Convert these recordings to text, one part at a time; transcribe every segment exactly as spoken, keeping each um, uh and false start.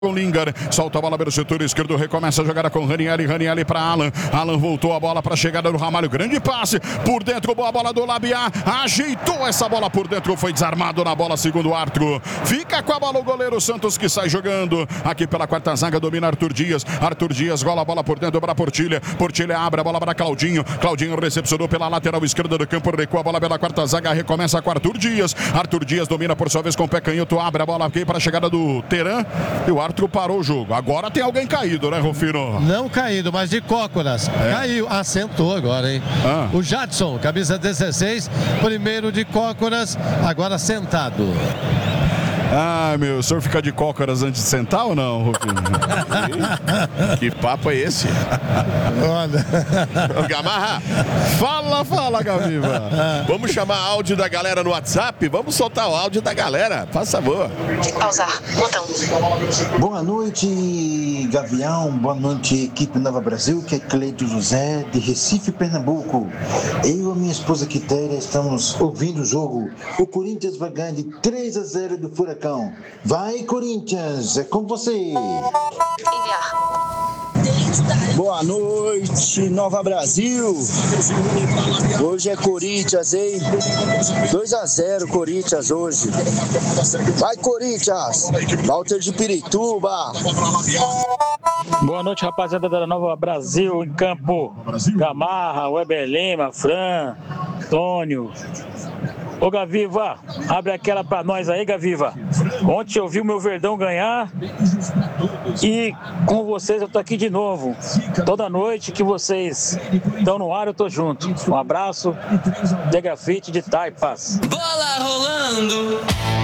com Lingard, solta a bola pelo setor esquerdo, recomeça a jogada com Ranieri, Ranieri para Alan, Alan voltou a bola para a chegada do Ramalho, grande passe, por dentro, boa bola do Labiá, ajeitou essa bola por dentro, foi desarmado na bola, segundo o Arthur, fica com a bola o goleiro Santos que sai jogando, aqui pela quarta zaga, domina Arthur Dias, Arthur Dias gola a bola por dentro para Portilha, Portilha abre a bola para Claudinho, Claudinho recepcionou pela lateral esquerda do campo, recua a bola pela quarta zaga, recomeça com Arthur Dias, Arthur Dias domina por sua vez com o pé canhoto, abre a bola aqui para a chegada do Teran, e o Arthur parou o jogo. Agora tem alguém caído, né, Rufino? Não caído, mas de cócoras. É. Caiu, assentou agora, hein? Ah. O Jadson, camisa dezesseis, primeiro de cócoras, agora sentado. Ah, meu, o senhor fica de cócoras antes de sentar ou não, Rufino? Que papo é esse? Olha. Gamarra, fala, fala, Gaviva. Vamos chamar áudio da galera no WhatsApp? Vamos soltar o áudio da galera, faça favor. Pausar, botão. Boa noite, Gavião. Boa noite, equipe Nova Brasil, que é Cleide José, de Recife, Pernambuco. Eu e minha esposa Quitéria estamos ouvindo o jogo. O Corinthians vai ganhar de três a zero do Furacão. Vai, Corinthians, é com você. Enviar. Boa noite, Nova Brasil. Hoje é Corinthians, hein? dois a zero Corinthians hoje. Vai, Corinthians. Walter de Pirituba. Boa noite, rapaziada da Nova Brasil em campo. Gamarra, Weber Lima, Fran, Antônio. Ô Gaviva, abre aquela pra nós aí, Gaviva. Ontem eu vi o meu Verdão ganhar e com vocês eu tô aqui de novo. Toda noite que vocês estão no ar eu tô junto. Um abraço, de Grafite de Taipas. Bola rolando.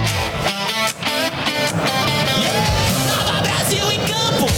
Nova Brasil em campo.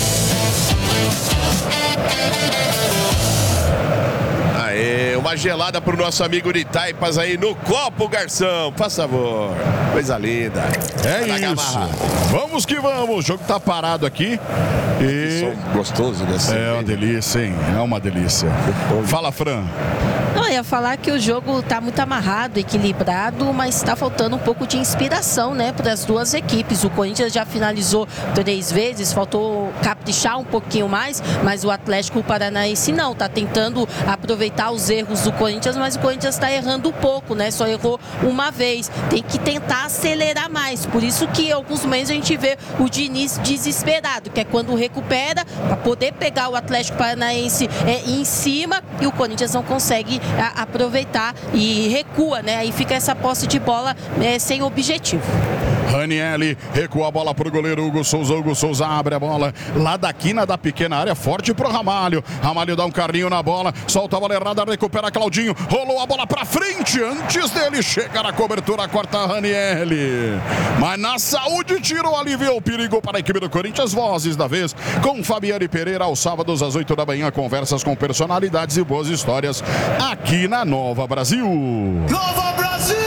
Aê, uma gelada pro nosso amigo de Taipas aí no copo, garçom, por favor. Coisa linda. É isso. Vamos que vamos. O jogo tá parado aqui. E... som gostoso desse. É uma delícia, hein? É uma delícia. Fala, Fran. Não, eu ia falar que o jogo tá muito amarrado, equilibrado, mas tá faltando um pouco de inspiração, né, para as duas equipes. O Corinthians já finalizou três vezes, faltou caprichar um pouquinho mais, mas o Atlético Paranaense não, tá tentando aproveitar os erros do Corinthians, mas o Corinthians tá errando um pouco, né, só errou uma vez. Tem que tentar acelerar mais, por isso que em alguns momentos a gente vê o Diniz desesperado, que é quando recupera para poder pegar o Atlético Paranaense é, em cima e o Corinthians não consegue a, aproveitar e recua, né? Aí fica essa posse de bola é, sem objetivo. Ranieri recua a bola pro goleiro Hugo Souza. Hugo Souza abre a bola lá da quina da pequena área, forte pro Ramalho. Ramalho dá um carrinho na bola, solta a bola errada, recupera Claudinho, rolou a bola pra frente, antes dele chega na cobertura, corta Ranieri. Mas na saúde tirou, aliviou o perigo para a equipe do Corinthians. Vozes da vez com Fabiane Pereira, aos sábados às oito da manhã, conversas com personalidades e boas histórias aqui na Nova Brasil. Nova Brasil!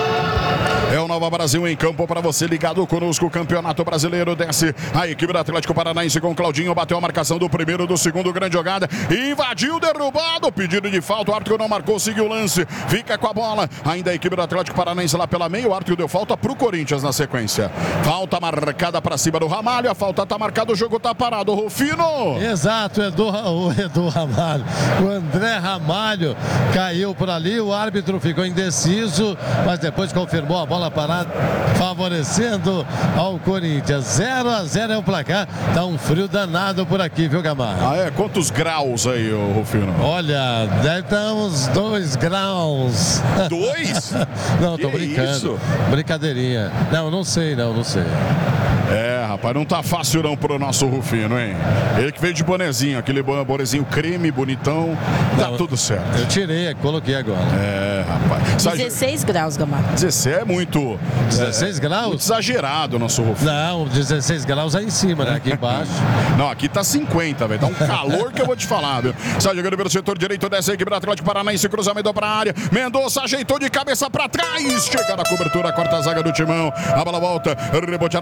É o Nova Brasil em campo para você ligado conosco. O Campeonato Brasileiro desce a equipe do Atlético Paranaense com Claudinho. Bateu a marcação do primeiro, do segundo, grande jogada. Invadiu, derrubado. Pedido de falta. O árbitro não marcou, seguiu o lance. Fica com a bola. Ainda a equipe do Atlético Paranaense lá pela meia. O árbitro deu falta para o Corinthians na sequência. Falta marcada para cima do Ramalho. A falta está marcada, o jogo está parado. Rufino. Exato, Edu, o Edu Ramalho. O André Ramalho caiu por ali. O árbitro ficou indeciso, mas depois confirmou a bola parada, favorecendo ao Corinthians. zero a zero é o placar. Tá um frio danado por aqui, viu, Gamarra? Ah, é? Quantos graus aí, ô Rufino? Olha, deve estar uns dois graus. Dois? Não, tô que brincando. Isso? Brincadeirinha. Não, não sei, não, não sei. É, rapaz, não tá fácil não pro nosso Rufino, hein? Ele que veio de bonezinho, aquele bonezinho creme, bonitão, tá não, tudo certo. Eu tirei, coloquei agora. É, rapaz. dezesseis graus, Gamarra. dezesseis é muito... dezesseis é, graus? Muito exagerado o nosso Rufino. Não, dezesseis graus aí em cima, né? Aqui embaixo. Não, aqui tá cinquenta, velho. Tá um calor que eu vou te falar, viu? Sai jogando pelo setor direito dessa equipe do Atlético Paranaense, cruzamento pra área. Mendonça ajeitou de cabeça pra trás. Chega na cobertura, corta a zaga do Timão. A bola volta, reboteada para a equipe do Atlético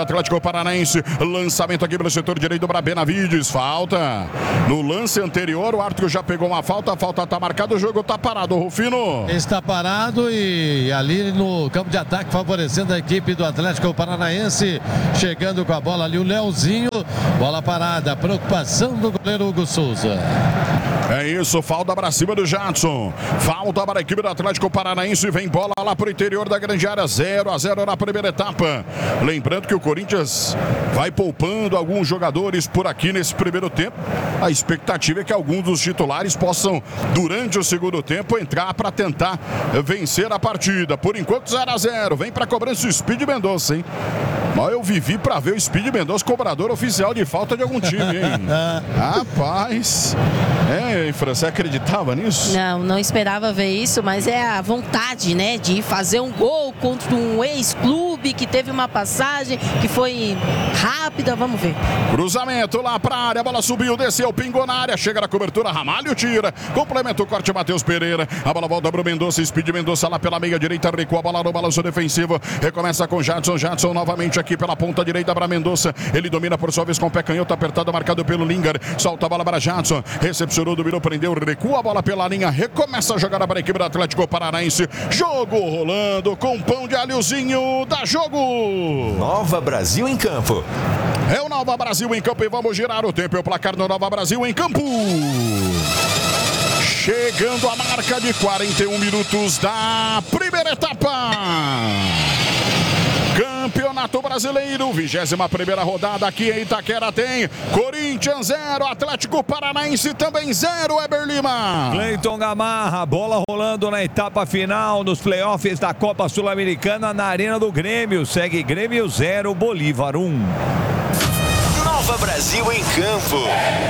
Atlético Paranaense. Lançamento aqui pelo setor direito para Benavides. Falta. No lance anterior, o árbitro já pegou uma falta. A falta está marcada, o jogo está parado, Rufino. Está parado e ali no campo de ataque, favorecendo a equipe do Atlético Paranaense. Chegando com a bola ali o Leozinho. Bola parada. Preocupação do goleiro Hugo Souza. É isso, falta para cima do Jadson. Falta para a equipe do Atlético Paranaense. Vem bola lá para o interior da grande área. zero a zero na primeira etapa. Lembrando que o Corinthians vai poupando alguns jogadores por aqui nesse primeiro tempo. A expectativa é que alguns dos titulares possam, durante o segundo tempo, entrar para tentar vencer a partida. Por enquanto, zero a zero. Vem para a cobrança o Speed Mendonça, hein? Mas eu vivi para ver o Speed Mendonça cobrador oficial de falta de algum time, hein? Rapaz. É, Fran, você acreditava nisso? Não, não esperava ver isso, mas é a vontade, né, de fazer um gol contra um ex-clube que teve uma passagem que foi rápida, vamos ver. Cruzamento lá pra área, a bola subiu, desceu, pingou na área, chega na cobertura, Ramalho tira, complementa o corte, Matheus Pereira, a bola volta pro Mendonça, Speed Mendonça lá pela meia direita, recua a bola no balanço defensivo, recomeça com Jadson, Jadson novamente aqui pela ponta direita para Mendonça, ele domina por sua vez com o pé canhoto, apertado, marcado pelo Lingard, solta a bola para Jadson, recepcionou, dominou, prendeu, recua a bola pela linha, recomeça a jogada para a equipe do Atlético Paranaense, jogo rolando com pão de alhozinho, dá jogo! Nova Brasil em campo. É o Nova Brasil em campo e vamos girar o tempo, é o placar do Nova Brasil em campo. Chegando a marca de quarenta e um minutos da primeira etapa. Campeonato Brasileiro, vigésima primeira rodada aqui em Itaquera tem Corinthians zero, Atlético Paranaense também zero, Eber Lima. Cleiton Gamarra, bola rolando na etapa final dos playoffs da Copa Sul-Americana na Arena do Grêmio. Segue Grêmio zero, Bolívar um. Nova Brasil em campo.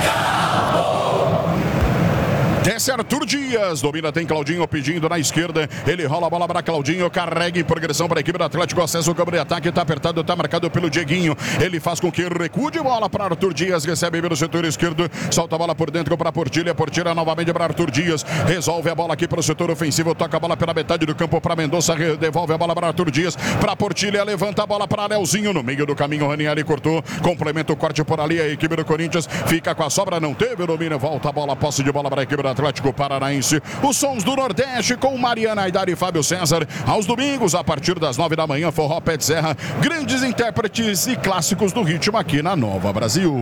Desce Arthur Dias, domina, tem Claudinho pedindo na esquerda, ele rola a bola para Claudinho, carrega em progressão para a equipe do Atlético, acesso ao campo de ataque, está apertado, está marcado pelo Dieguinho, ele faz com que recue de bola para Arthur Dias, recebe pelo setor esquerdo, solta a bola por dentro para Portilha, Portilha novamente para Arthur Dias, resolve a bola aqui para o setor ofensivo, toca a bola pela metade do campo para Mendonça, devolve a bola para Arthur Dias, para Portilha, levanta a bola para Leozinho, no meio do caminho, Ranieri cortou, complementa o corte por ali, a equipe do Corinthians fica com a sobra, não teve o domínio, volta a bola, posse de bola para a equipe do Atlético Paranaense, os sons do Nordeste com Mariana Aidar e Fábio César, aos domingos a partir das nove da manhã, Forró Pé de Serra, grandes intérpretes e clássicos do ritmo aqui na Nova Brasil.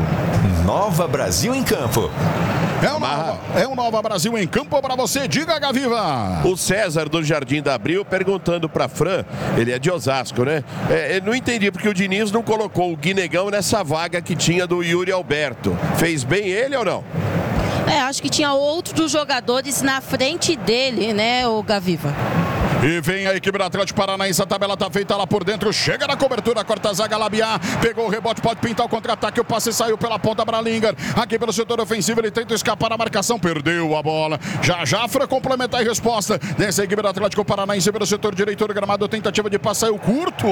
Nova Brasil em campo. É o Nova, é o Nova Brasil em campo para você, diga, Gaviva. O César do Jardim da Abril perguntando para Fran, ele é de Osasco, né? É, não entendi porque o Diniz não colocou o Guinegão nessa vaga que tinha do Yuri Alberto. Fez bem ele ou não? É, acho que tinha outros jogadores na frente dele, né, o Gaviva. E vem a equipe do Atlético Paranaense, a tabela tá feita lá por dentro, chega na cobertura, corta a zaga, Labiá, pegou o rebote, pode pintar o contra-ataque, o passe saiu pela ponta para Lingard, aqui pelo setor ofensivo, ele tenta escapar da marcação, perdeu a bola, já já foi complementar a resposta dessa equipe do Atlético Paranaense pelo setor direito do gramado, tentativa de passe, saiu curto,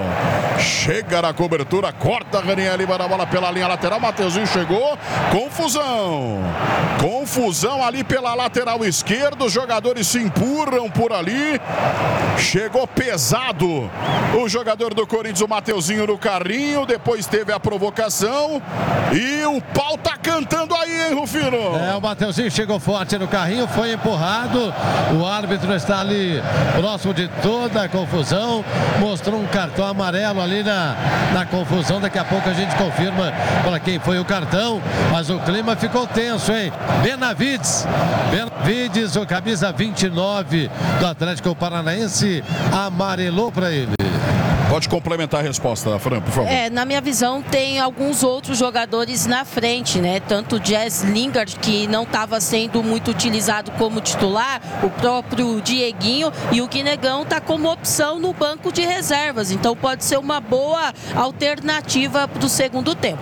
chega na cobertura, corta a Ranieri, manda a bola pela linha lateral, Mateuzinho chegou, confusão, confusão ali pela lateral esquerda, os jogadores se empurram por ali, chegou pesado o jogador do Corinthians, o Mateuzinho no carrinho, depois teve a provocação e o pau tá cantando aí, hein, Rufino? É, o Mateuzinho chegou forte no carrinho, foi empurrado, o árbitro está ali próximo de toda a confusão, mostrou um cartão amarelo ali na, na confusão, daqui a pouco a gente confirma para quem foi o cartão, mas o clima ficou tenso, hein? Benavides, Benavides, o camisa vinte e nove do Atlético Paranaense, amarelou para ele. Pode complementar a resposta, Fran, por favor. É, na minha visão, tem alguns outros jogadores na frente, né? Tanto o Jess Lingard, que não estava sendo muito utilizado como titular, o próprio Dieguinho, e o Guinegão está como opção no banco de reservas. Então pode ser uma boa alternativa para o segundo tempo.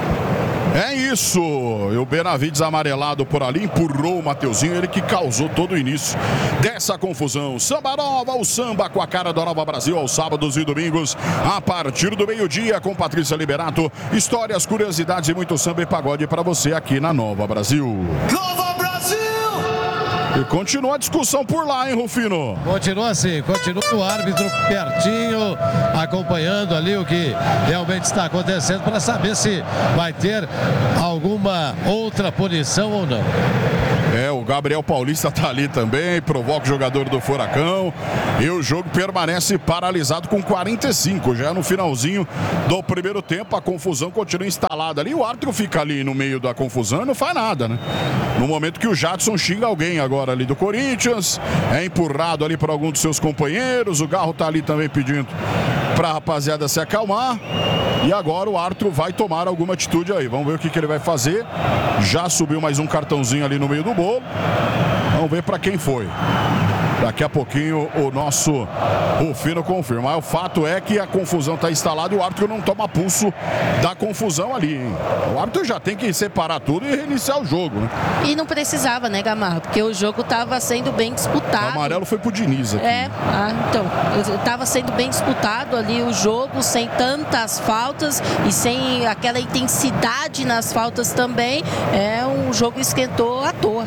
É isso, e o Benavides amarelado por ali, empurrou o Mateuzinho, ele que causou todo o início dessa confusão. Samba Nova, o samba com a cara da Nova Brasil aos sábados e domingos, a partir do meio-dia, com Patrícia Liberato. Histórias, curiosidades e muito samba e pagode para você aqui na Nova Brasil. Nova Brasil! E continua a discussão por lá, hein, Rufino? Continua assim, continua o árbitro pertinho, acompanhando ali o que realmente está acontecendo para saber se vai ter alguma outra punição ou não. É, o Gabriel Paulista tá ali também, provoca o jogador do Furacão e o jogo permanece paralisado com quarenta e cinco, já no finalzinho do primeiro tempo, a confusão continua instalada ali, o árbitro fica ali no meio da confusão e não faz nada, né? No momento que o Jadson xinga alguém agora ali do Corinthians, é empurrado ali por algum dos seus companheiros, o Garro tá ali também pedindo pra rapaziada se acalmar. E agora o árbitro vai tomar alguma atitude aí. Vamos ver o que, que ele vai fazer. Já subiu mais um cartãozinho ali no meio do bolo. Vamos ver para quem foi. Daqui a pouquinho o nosso Rufino confirma. O fato é que a confusão está instalada e o árbitro não toma pulso da confusão ali, hein? O árbitro já tem que separar tudo e reiniciar o jogo, né? E não precisava, né, Gamarra? Porque o jogo estava sendo bem disputado. O amarelo foi pro Diniz aqui. É, ah, então, estava sendo bem disputado ali o jogo, sem tantas faltas e sem aquela intensidade nas faltas também. É, um jogo esquentou à toa.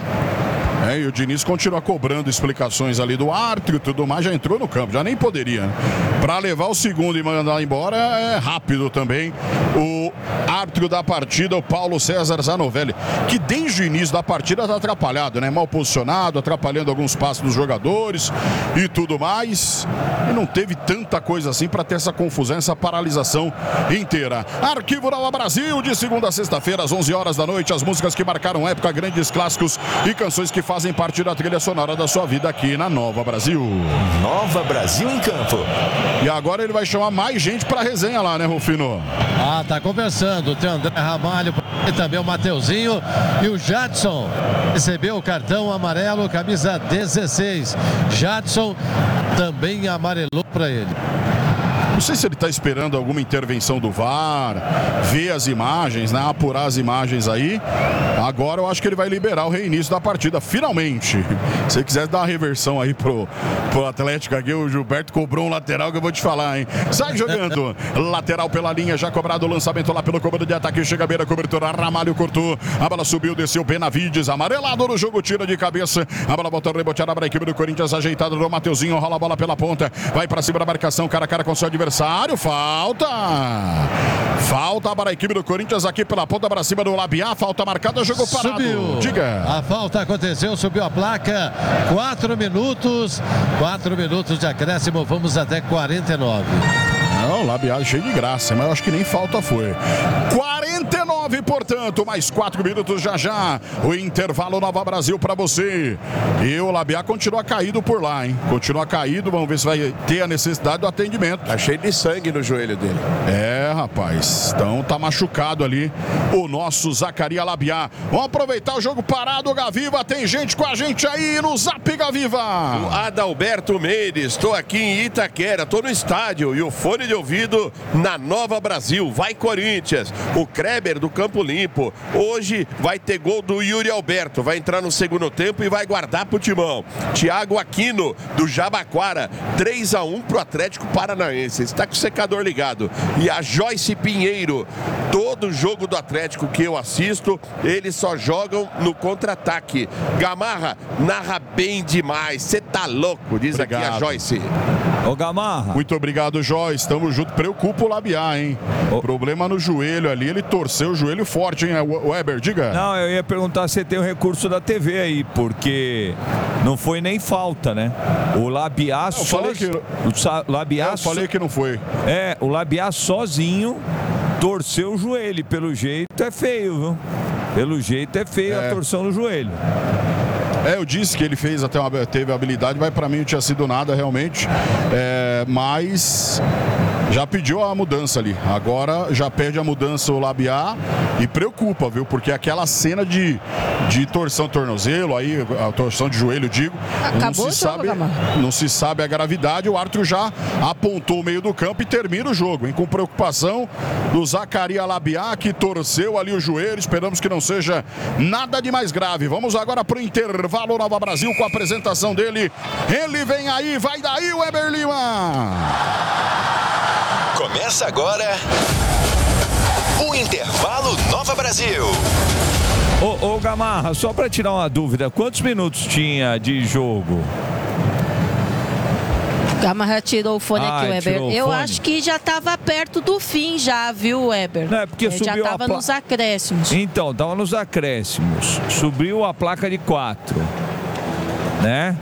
É, e o Diniz continua cobrando explicações ali do árbitro e tudo mais, já entrou no campo, já nem poderia, né? Para levar o segundo e mandar embora é rápido também o árbitro da partida, o Paulo César Zanovelli, que desde o início da partida está atrapalhado, né? Mal posicionado, atrapalhando alguns passos dos jogadores e tudo mais. E não teve tanta coisa assim para ter essa confusão, essa paralisação inteira. Arquivo Nova Brasil, de segunda a sexta-feira, às onze horas da noite, as músicas que marcaram época, grandes clássicos e canções que fazem parte da trilha sonora da sua vida aqui na Nova Brasil. Nova Brasil em campo. E agora ele vai chamar mais gente pra resenha lá, né, Rufino? Ah, tá conversando. Tem o André Ramalho e também o Mateuzinho. E o Jadson recebeu o cartão amarelo, camisa dezesseis. Jadson também amarelou pra ele. Não sei se ele está esperando alguma intervenção do V A R, ver as imagens, né? Apurar as imagens aí. Agora eu acho que ele vai liberar o reinício da partida, finalmente. Se você quiser dar uma reversão aí pro, pro Atlético aqui, o Gilberto cobrou um lateral que eu vou te falar, hein? Sai jogando. Lateral pela linha, já cobrado o lançamento lá pelo comando de ataque. Chega a beira, cobertura, Ramalho cortou. A bola subiu, desceu, Benavides, amarelado no jogo, tira de cabeça. A bola volta reboteada para a equipe do Corinthians, ajeitada do Mateuzinho, rola a bola pela ponta. Vai para cima da marcação, cara a cara com seu adversário. Falta. Falta para a equipe do Corinthians aqui pela ponta para cima do Labiá. Falta marcada, jogo parado. Subiu. Diga. A falta aconteceu, subiu a placa. Quatro minutos. Quatro minutos de acréscimo. Vamos até quarenta e nove. Não, Labiá cheio de graça, mas eu acho que nem falta foi. quarenta e nove, portanto, mais quatro minutos já já. O intervalo Nova Brasil para você. E o Labiá continua caído por lá, hein? Continua caído, vamos ver se vai ter a necessidade do atendimento. Tá cheio de sangue no joelho dele. É, rapaz. Então tá machucado ali o nosso Zacaria Labiá. Vamos aproveitar o jogo parado, Gaviva. Tem gente com a gente aí no Zap, Gaviva. O Adalberto Mendes, estou aqui em Itaquera, estou no estádio e o fone de ouvido na Nova Brasil. Vai Corinthians. O Kreber do Campo Limpo. Hoje vai ter gol do Yuri Alberto. Vai entrar no segundo tempo e vai guardar pro Timão. Thiago Aquino do Jabaquara. três a um pro Atlético Paranaense. Está com o secador ligado. E a Joyce Pinheiro. Todo jogo do Atlético que eu assisto, eles só jogam no contra-ataque. Gamarra narra bem demais. Você tá louco, diz obrigado. Aqui a Joyce. Ô Gamarra. Muito obrigado, Joyce. Tamo junto. Preocupa o Labiá, hein? O problema no joelho ali. Ele torceu o joelho forte, hein? Weber, diga. Não, eu ia perguntar se tem o recurso da T V aí, porque não foi nem falta, né? O Labiá eu só... falei que... O Labiá eu falei que não foi. É, o Labiá sozinho torceu o joelho. Pelo jeito é feio, viu? Pelo jeito é feio é. a torção no joelho. É, eu disse que ele fez até uma, teve habilidade, mas para mim não tinha sido nada realmente. É, mas já pediu a mudança ali. Agora já pede a mudança o Labiá e preocupa, viu? Porque aquela cena de, de torção de tornozelo, aí, a torção de joelho, digo, Acabou não se sabe, não se sabe a gravidade. O árbitro já apontou o meio do campo e termina o jogo, hein? Com preocupação do Zacaria Labiá, que torceu ali o joelho. Esperamos que não seja nada de mais grave. Vamos agora para o intervalo Nova Brasil com a apresentação dele. Ele vem aí, vai daí, Weber Lima. Começa agora o Intervalo Nova Brasil. Ô, ô Gamarra, só para tirar uma dúvida, quantos minutos tinha de jogo? Gamarra tirou o fone ah, aqui, Weber. Eu fone. acho que já estava perto do fim já, viu, Weber? Não, é porque é, subiu já estava pla... nos acréscimos. Então, estava nos acréscimos. Subiu a placa de quatro, né?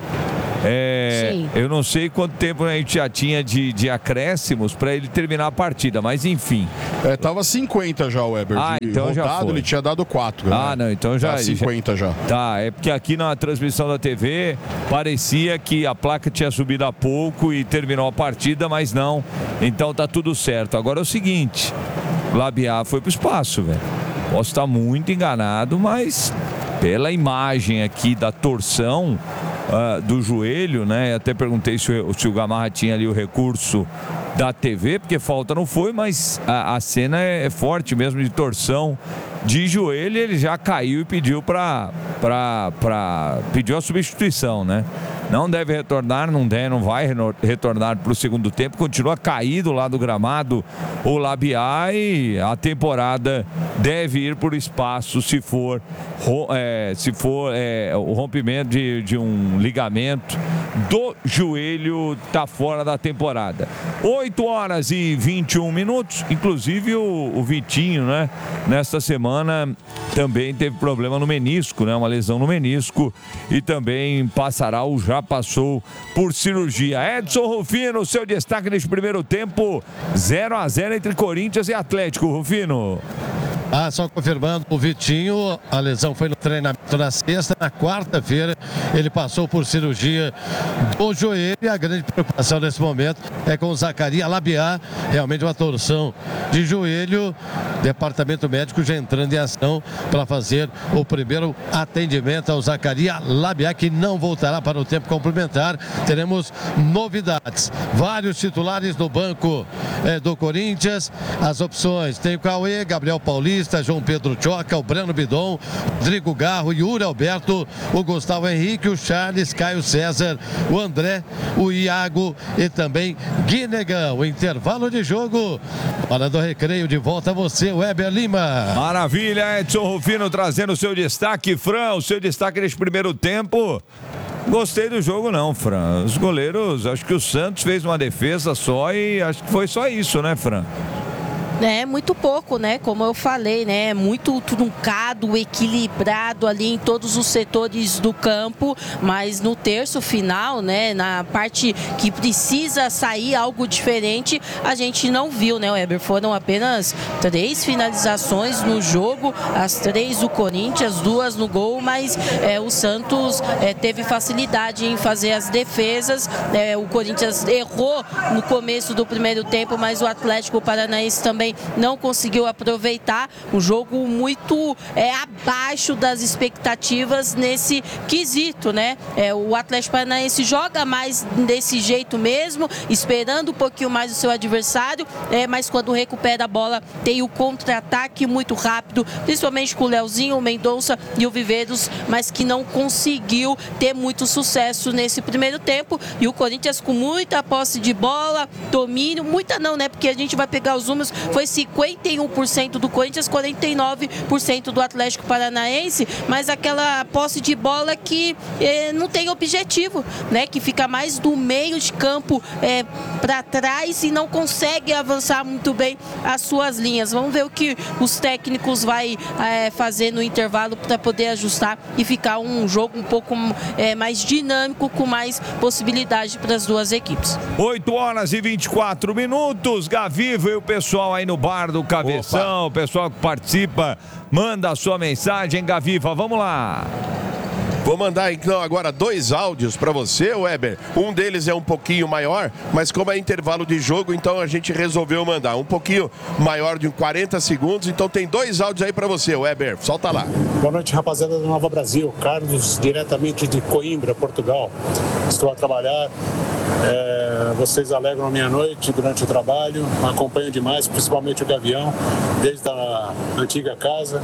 É, Sim. Eu não sei quanto tempo a gente já tinha de, de acréscimos para ele terminar a partida, mas enfim. É, tava cinquenta já o Weber. Ah, então rodado, já foi. Ele tinha dado quatro. Ah, né? não, então já... Tá cinquenta já. Tá, é porque aqui na transmissão da T V parecia que a placa tinha subido há pouco e terminou a partida, mas não. Então tá tudo certo. Agora é o seguinte, Labiá foi pro espaço, velho. Posso estar muito enganado, mas pela imagem aqui da torção uh, do joelho, né? Até perguntei se o, se o Gamarra tinha ali o recurso da T V, porque falta não foi, mas a, a cena é, é forte mesmo de torção de joelho. Ele já caiu e pediu para para para pediu a substituição, né? Não deve retornar, não deve, não vai retornar para o segundo tempo. Continua caído lá do gramado o Labiá e a temporada deve ir por espaço se for, é, se for é, o rompimento de, de um ligamento do joelho, tá fora da temporada. oito horas e vinte e um minutos. Inclusive o, o Vitinho, né? Nesta semana também teve problema no menisco, né? Uma lesão no menisco e também passará ou já passou por cirurgia. Edson Rufino, seu destaque neste primeiro tempo, zero a zero entre Corinthians e Atlético. Rufino. Ah, só confirmando, o Vitinho, a lesão foi no treinamento na sexta, na quarta-feira ele passou por cirurgia do joelho e a grande preocupação nesse momento é com o Zacarias Labiá, realmente uma torção de joelho, departamento médico já entrando em ação para fazer o primeiro atendimento ao Zacarias Labiá, que não voltará para o tempo complementar. Teremos novidades, vários titulares no banco é, do Corinthians, as opções, tem o Cauê, Gabriel Paulista, João Pedro Choca, o Breno Bidon, Rodrigo Garro, Yuri Alberto, o Gustavo Henrique, o Charles, Caio César, o André, o Iago e também Guinegão. O intervalo de jogo, hora do recreio, de volta a você, Weber Lima. Maravilha, Edson Rufino trazendo o seu destaque. Fran, o seu destaque neste primeiro tempo. Gostei do jogo não, Fran. Os goleiros, acho que o Santos fez uma defesa só e acho que foi só isso, né, Fran? É muito pouco, né? Como eu falei, né? Muito truncado, equilibrado ali em todos os setores do campo, mas no terço final, né? Na parte que precisa sair algo diferente, a gente não viu, né, Weber? Foram apenas três finalizações no jogo, as três do Corinthians, duas no gol, mas é, o Santos é, teve facilidade em fazer as defesas. É, o Corinthians errou no começo do primeiro tempo, mas o Atlético Paranaense também não conseguiu aproveitar. Um jogo muito é, abaixo das expectativas nesse quesito, né? É, o Atlético Paranaense joga mais desse jeito mesmo, esperando um pouquinho mais o seu adversário, é, mas quando recupera a bola tem o contra-ataque muito rápido, principalmente com o Leozinho, o Mendonça e o Viveiros, mas que não conseguiu ter muito sucesso nesse primeiro tempo. E o Corinthians com muita posse de bola, domínio, muita não, né? Porque a gente vai pegar os números, foi cinquenta e um por cento do Corinthians, quarenta e nove por cento do Atlético Paranaense, mas aquela posse de bola que eh, não tem objetivo, né? Que fica mais do meio de campo eh, para trás e não consegue avançar muito bem as suas linhas. Vamos ver o que os técnicos vai eh, fazer no intervalo para poder ajustar e ficar um jogo um pouco eh, mais dinâmico, com mais possibilidade para as duas equipes. oito horas e vinte e quatro minutos, Gaviva e o pessoal aí no bar do Cabeção, o pessoal que participa, manda a sua mensagem, Gaviva, vamos lá. Vou mandar então agora dois áudios para você, Weber. Um deles é um pouquinho maior, mas como é intervalo de jogo, então a gente resolveu mandar um pouquinho maior de quarenta segundos. Então tem dois áudios aí para você, Weber. Solta lá. Boa noite, rapaziada do Nova Brasil. Carlos, diretamente de Coimbra, Portugal. Estou a trabalhar. É, vocês alegram a minha noite durante o trabalho. Acompanho demais, principalmente o Gavião, desde a antiga casa.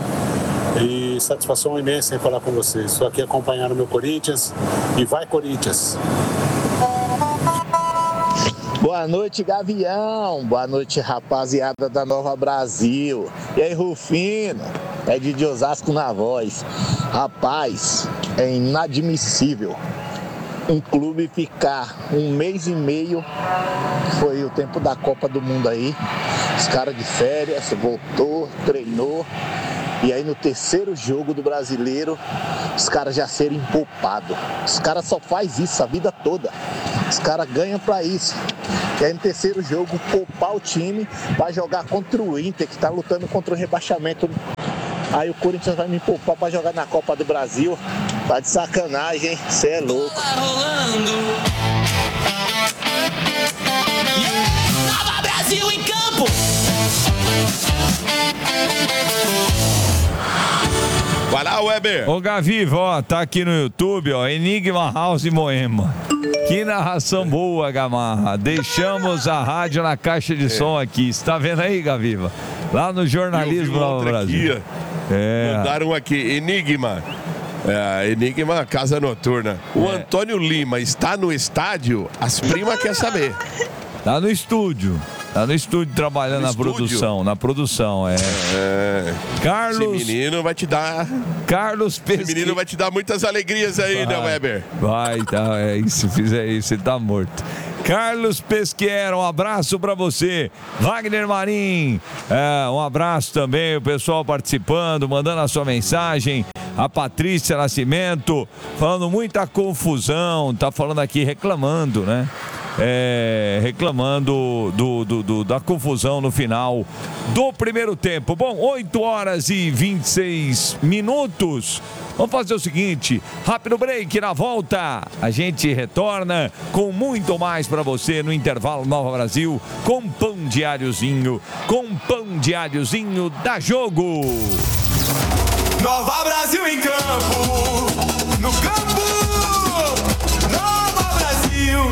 E satisfação imensa em falar com vocês. Estou aqui acompanhando o meu Corinthians e vai Corinthians. Boa Boa noite, Gavião. Boa noite, rapaziada da Nova Brasil. E aí, Rufino? É de Osasco na voz. Rapaz, é inadmissível um clube ficar um mês e meio, foi o tempo da Copa do Mundo aí, os caras de férias, voltou, treinou, e aí no terceiro jogo do Brasileiro, os caras já serem poupados. Os caras só faz isso a vida toda. Os caras ganham pra isso. E aí no terceiro jogo, poupar o time pra jogar contra o Inter, que tá lutando contra o rebaixamento. Aí o Corinthians vai me poupar pra jogar na Copa do Brasil. Tá de sacanagem, hein? Cê é louco. Tá rolando. Nova Brasil em campo. Vai lá, Weber. Ô, Gaviva, ó, tá aqui no YouTube, ó, Enigma House Moema. Que narração boa, Gamarra. Deixamos a rádio na caixa de é. som aqui. Você tá vendo aí, Gaviva? Lá no Jornalismo Nova Brasil. Aqui, é. Mandaram aqui, Enigma. É, Enigma Casa Noturna. O é. Antônio Lima está no estádio? As primas querem saber. Tá no estúdio. Tá no estúdio trabalhando no na estúdio? produção. Na produção, é. é. Carlos. Esse menino vai te dar. Carlos Pesque... Esse menino vai te dar muitas alegrias aí, vai. né, Weber? Vai, tá. É, se fizer isso, ele tá morto. Carlos Pesqueira, um abraço para você. Wagner Marim, é, um abraço também, o pessoal participando, mandando a sua mensagem. A Patrícia Nascimento, falando muita confusão, tá falando aqui, reclamando, né? É, reclamando do, do, do, da confusão no final do primeiro tempo. Bom, oito horas e vinte e seis minutos. Vamos fazer o seguinte, rápido break, na volta a gente retorna com muito mais para você no intervalo Nova Brasil, com pão diáriozinho, com pão diáriozinho da Jogo. Nova Brasil em campo, no campo, Nova Brasil.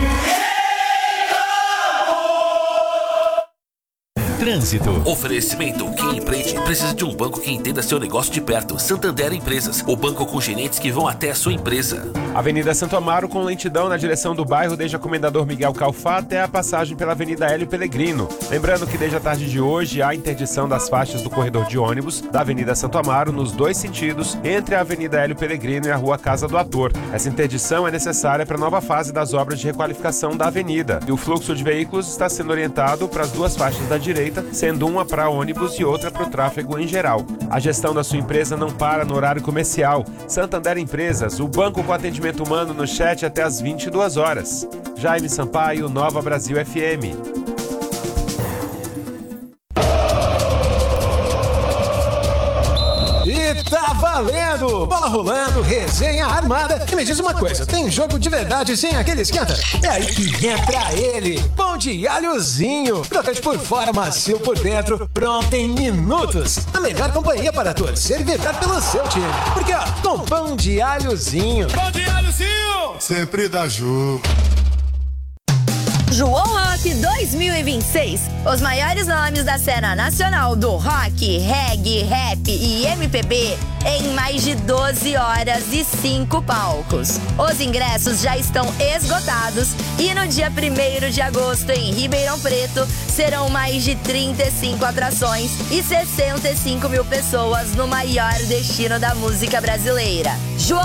Trânsito. Oferecimento. Quem empreende precisa de um banco que entenda seu negócio de perto. Santander Empresas. O banco com gerentes que vão até a sua empresa. Avenida Santo Amaro com lentidão na direção do bairro desde a Comendador Miguel Calfá até a passagem pela Avenida Hélio Pelegrino. Lembrando que desde a tarde de hoje há interdição das faixas do corredor de ônibus da Avenida Santo Amaro nos dois sentidos entre a Avenida Hélio Pelegrino e a Rua Casa do Ator. Essa interdição é necessária para a nova fase das obras de requalificação da avenida. E o fluxo de veículos está sendo orientado para as duas faixas da direita, sendo uma para ônibus e outra para o tráfego em geral. A gestão da sua empresa não para no horário comercial. Santander Empresas, o banco com atendimento humano no chat até às vinte e duas horas. Jaime Sampaio, Nova Brasil F M. E tá valendo! Bola rolando, resenha armada. E me diz uma coisa, tem jogo de verdade sem aquele esquenta? É aí que entra ele, pão de alhozinho. Crocante por fora, macio por dentro, pronto em minutos. A melhor companhia para torcer e vibrar pelo seu time. Porque ó, com pão de alhozinho. Pão de alhozinho! Sempre dá jogo. João Rock dois mil e vinte e seis. Os maiores nomes da cena nacional do rock, reggae, rap e M P B em mais de doze horas e cinco palcos. Os ingressos já estão esgotados e no dia primeiro de agosto em Ribeirão Preto serão mais de trinta e cinco atrações e sessenta e cinco mil pessoas no maior destino da música brasileira. João